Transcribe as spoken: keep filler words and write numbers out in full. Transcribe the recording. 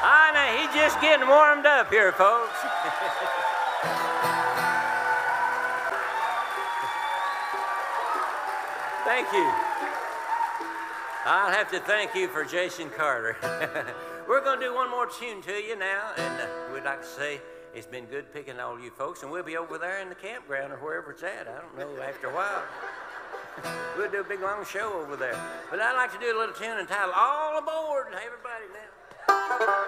I know, he's just getting warmed up here, folks. Thank you. I'll have to thank you for Jason Carter. We're going to do one more tune to you now, and uh, we'd like to say it's been good picking all you folks, and we'll be over there in the campground or wherever it's at. I don't know, after a while. We'll do a big, long show over there. But I'd like to do a little tune entitled All Aboard. Everybody now.